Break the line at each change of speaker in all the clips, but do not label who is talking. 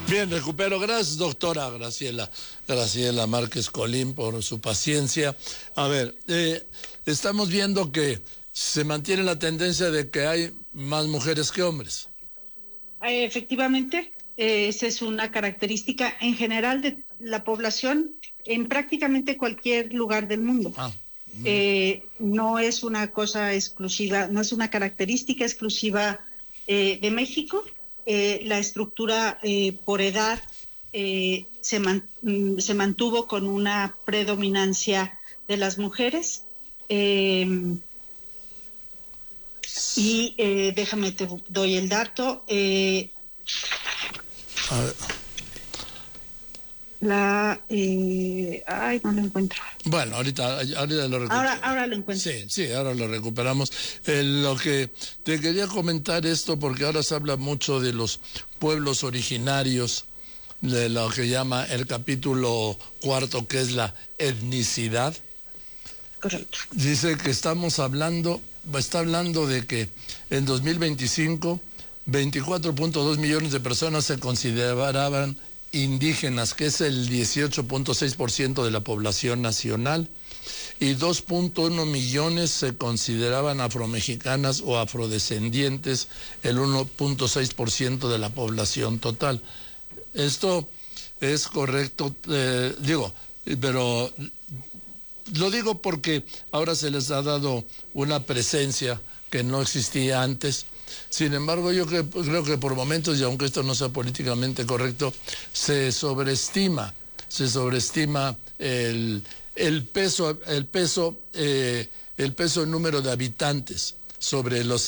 Bien, recupero. Gracias, doctora Graciela Márquez Colín, por su paciencia. A ver, estamos viendo que se mantiene la tendencia de que hay más mujeres que hombres.
Efectivamente, esa es una característica en general de la población en prácticamente cualquier lugar del mundo. No es una cosa exclusiva, no es una característica exclusiva de México. La estructura por edad se mantuvo con una predominancia de las mujeres. Y déjame, te doy el dato.
A ver.
No lo encuentro.
Bueno, ahorita lo recuperamos.
Ahora lo encuentro.
Sí, ahora lo recuperamos. Lo que te quería comentar esto, porque ahora se habla mucho de los pueblos originarios, de lo que llama el capítulo 4, que es la etnicidad.
Correcto.
Dice que está hablando de que en 2025 24.2 millones de personas se consideraban indígenas, que es el 18.6% de la población nacional, y 2.1 millones se consideraban afromexicanas o afrodescendientes, el 1.6% de la población total. Esto es correcto, pero lo digo porque ahora se les ha dado una presencia que no existía antes. Sin embargo, yo creo que por momentos, y aunque esto no sea políticamente correcto, se sobreestima el peso en número de habitantes sobre los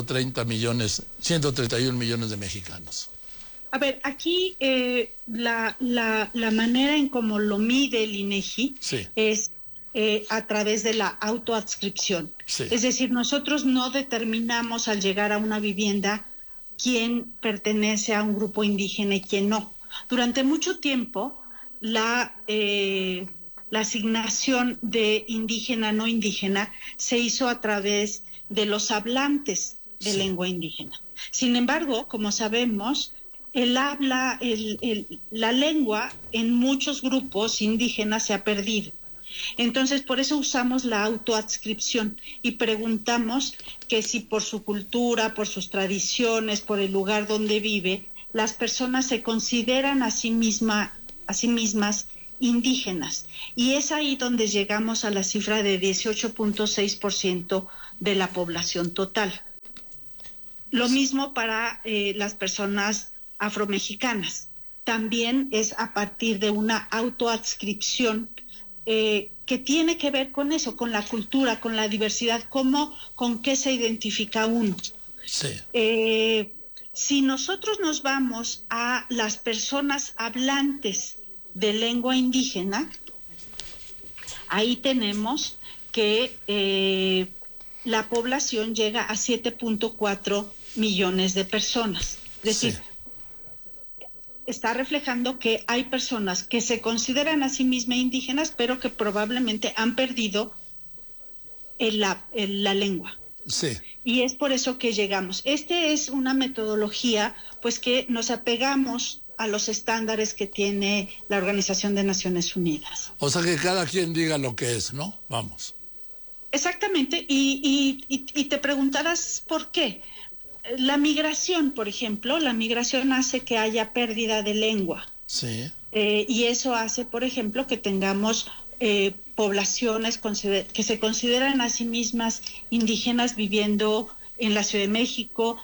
131 millones de mexicanos.
A ver, aquí la manera en cómo lo mide el INEGI es a través de la autoadscripción. Sí. Es decir, nosotros no determinamos al llegar a una vivienda quién pertenece a un grupo indígena y quién no. Durante mucho tiempo, la asignación de indígena no indígena se hizo a través de los hablantes de lengua indígena. Sin embargo, como sabemos, la lengua en muchos grupos indígenas se ha perdido. Entonces, por eso usamos la autoadscripción y preguntamos que si por su cultura, por sus tradiciones, por el lugar donde vive, las personas se consideran a sí mismas indígenas. Y es ahí donde llegamos a la cifra de 18.6% de la población total. Lo mismo para las personas afromexicanas. También es a partir de una autoadscripción que tiene que ver con eso, con la cultura, con la diversidad, con qué se identifica uno.
Sí.
Si nosotros nos vamos a las personas hablantes de lengua indígena, ahí tenemos que la población llega a 7.4 millones de personas. Es decir, está reflejando que hay personas que se consideran a sí mismas indígenas, pero que probablemente han perdido la lengua.
Sí.
Y es por eso que llegamos. Es una metodología, pues, que nos apegamos a los estándares que tiene la Organización de Naciones Unidas.
O sea, que cada quien diga lo que es, ¿no? Vamos.
Exactamente. Y te preguntarás por qué. La migración, por ejemplo, hace que haya pérdida de lengua.
Sí.
Y eso hace, por ejemplo, que tengamos poblaciones que se consideran a sí mismas indígenas viviendo en la Ciudad de México,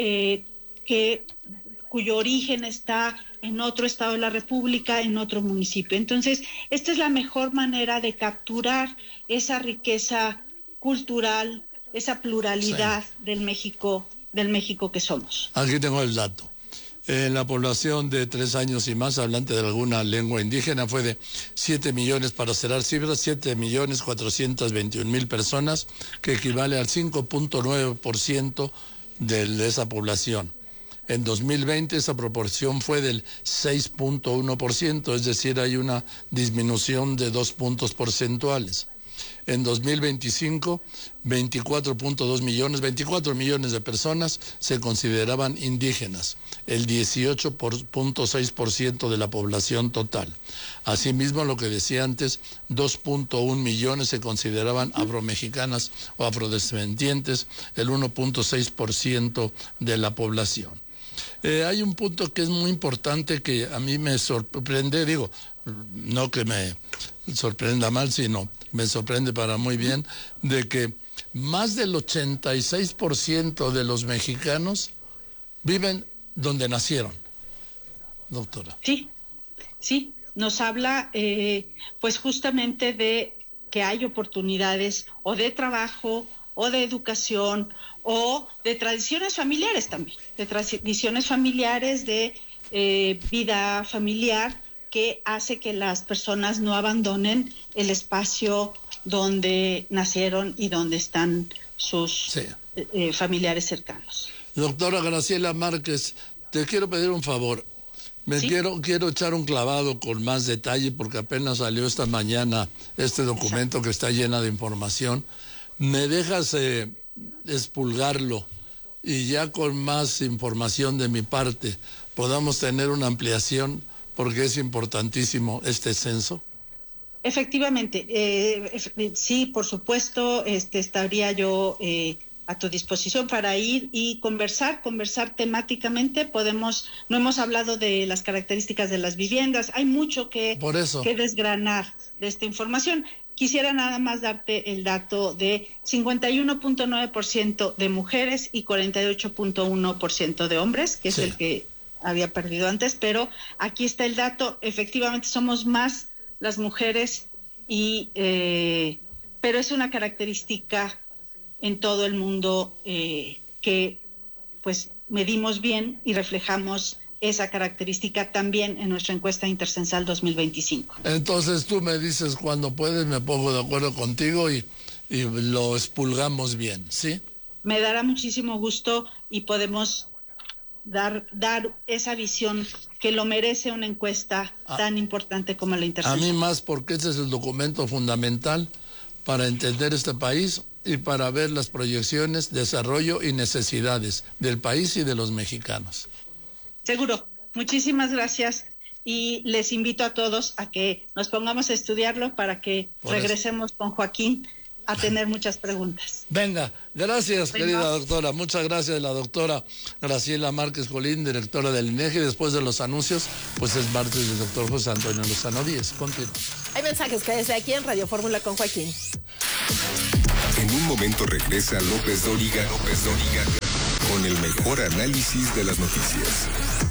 cuyo origen está en otro estado de la República, en otro municipio. Entonces, esta es la mejor manera de capturar esa riqueza cultural, esa pluralidad del México que somos.
Aquí tengo el dato. La población de 3 años y más hablante de alguna lengua indígena fue de 7 millones, para cerrar cifras, 7.421.000 personas, que equivale al 5.9% de esa población. En 2020 esa proporción fue del 6.1%, es decir, hay una disminución de 2 puntos porcentuales. En 2025, 24 millones de personas se consideraban indígenas, el 18.6% de la población total. Asimismo, lo que decía antes, 2.1 millones se consideraban afromexicanas o afrodescendientes, el 1.6% de la población. Hay un punto que es muy importante que a mí me sorprende, digo, no que me sorprenda mal, sino me sorprende para muy bien, de que más del 86% de los mexicanos viven donde nacieron, doctora.
Sí, nos habla pues justamente de que hay oportunidades o de trabajo o de educación o de tradiciones familiares también, de tradiciones familiares, de vida familiar, que hace que las personas no abandonen el espacio donde nacieron y donde están sus familiares cercanos.
Doctora Graciela Márquez, te quiero pedir un favor. Quiero echar un clavado con más detalle porque apenas salió esta mañana este documento que está llena de información. ¿Me dejas expulgarlo y ya con más información de mi parte podamos tener una ampliación porque es importantísimo este censo?
Efectivamente, sí, por supuesto, estaría yo a tu disposición para ir y conversar temáticamente. No hemos hablado de las características de las viviendas, hay mucho que desgranar de esta información. Quisiera nada más darte el dato de 51.9% de mujeres y 48.1% de hombres, que es el que había perdido antes, pero aquí está el dato. Efectivamente somos más las mujeres, pero es una característica en todo el mundo que pues medimos bien y reflejamos esa característica también en nuestra encuesta intercensal 2025.
Entonces tú me dices cuando puedes, me pongo de acuerdo contigo y lo expulgamos bien, ¿sí?
Me dará muchísimo gusto y podemos dar esa visión que lo merece una encuesta tan importante como la intercensal.
A mí más, porque ese es el documento fundamental para entender este país y para ver las proyecciones, desarrollo y necesidades del país y de los mexicanos.
Seguro. Muchísimas gracias y les invito a todos a que nos pongamos a estudiarlo para que regresemos con Joaquín a tener muchas preguntas.
Venga, gracias, querida doctora. Muchas gracias, la doctora Graciela Márquez Colín, directora del INEGI. Después de los anuncios, pues es martes del doctor José Antonio Lozano Díez. Continúa.
Hay mensajes que desde aquí en Radio Fórmula con Joaquín.
En un momento regresa López Dóriga con el mejor análisis de las noticias.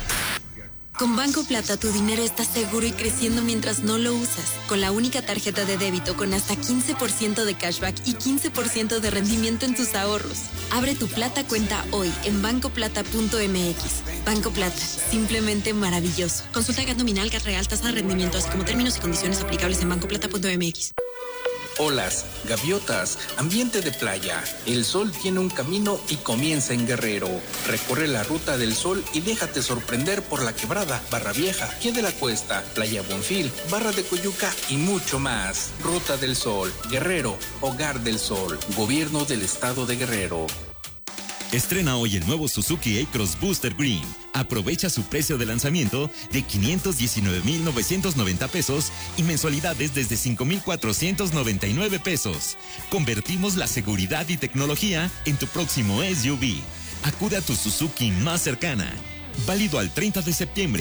Con Banco Plata tu dinero está seguro y creciendo mientras no lo usas. Con la única tarjeta de débito con hasta 15% de cashback y 15% de rendimiento en tus ahorros. Abre tu Plata cuenta hoy en bancoplata.mx. Banco Plata, simplemente maravilloso. Consulta GAT nominal, GAT real, tasa de rendimiento, así como términos y condiciones aplicables en bancoplata.mx.
Olas, gaviotas, ambiente de playa. El sol tiene un camino y comienza en Guerrero. Recorre la ruta del sol y déjate sorprender por La Quebrada, Barra Vieja, Pie de la Cuesta, Playa Bonfil, Barra de Coyuca y mucho más. Ruta del Sol, Guerrero, Hogar del Sol, Gobierno del Estado de Guerrero.
Estrena hoy el nuevo Suzuki A-Cross Booster Green. Aprovecha su precio de lanzamiento de 519,990 pesos y mensualidades desde 5,499 pesos. Convertimos la seguridad y tecnología en tu próximo SUV. Acude a tu Suzuki más cercana. Válido al 30 de septiembre.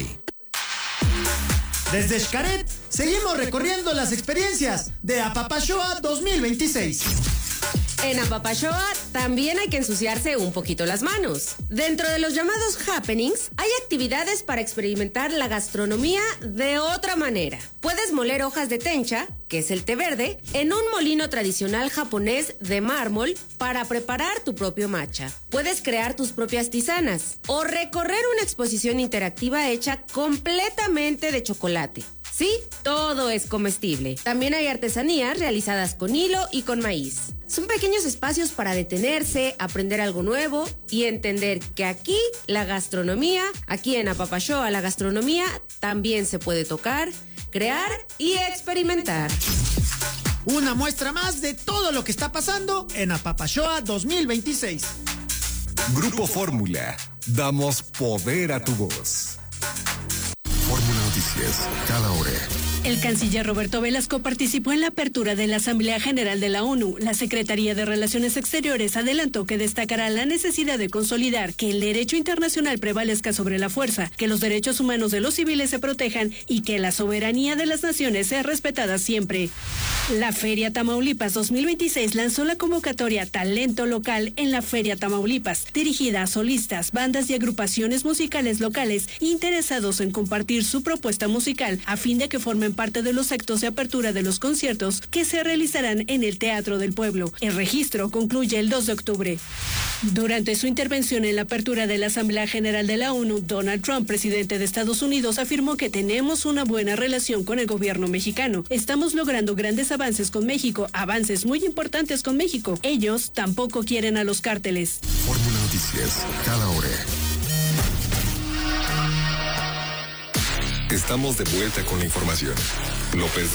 Desde Xcaret, seguimos recorriendo las experiencias de Apapashoa 2026.
En Apapashoa también hay que ensuciarse un poquito las manos. Dentro de los llamados happenings, hay actividades para experimentar la gastronomía de otra manera. Puedes moler hojas de tencha, que es el té verde, en un molino tradicional japonés de mármol para preparar tu propio matcha. Puedes crear tus propias tisanas o recorrer una exposición interactiva hecha completamente de chocolate. Sí, todo es comestible. También hay artesanías realizadas con hilo y con maíz. Son pequeños espacios para detenerse, aprender algo nuevo y entender que aquí en Apapashoa, la gastronomía también se puede tocar, crear y experimentar.
Una muestra más de todo lo que está pasando en Apapashoa 2026.
Grupo Fórmula. Damos poder a tu voz. Fórmula Noticias. Cada hora.
El canciller Roberto Velasco participó en la apertura de la Asamblea General de la ONU. La Secretaría de Relaciones Exteriores adelantó que destacará la necesidad de consolidar que el derecho internacional prevalezca sobre la fuerza, que los derechos humanos de los civiles se protejan y que la soberanía de las naciones sea respetada siempre. La Feria Tamaulipas 2026 lanzó la convocatoria Talento Local en la Feria Tamaulipas, dirigida a solistas, bandas y agrupaciones musicales locales interesados en compartir su propuesta musical a fin de que formen parte de los actos de apertura de los conciertos que se realizarán en el Teatro del Pueblo. El registro concluye el 2 de octubre. Durante su intervención en la apertura de la Asamblea General de la ONU, Donald Trump, presidente de Estados Unidos, afirmó que tenemos una buena relación con el gobierno mexicano. Estamos logrando grandes avances con México, avances muy importantes con México. Ellos tampoco quieren a los cárteles.
Fórmula Noticias, cada hora. Estamos de vuelta con la información. López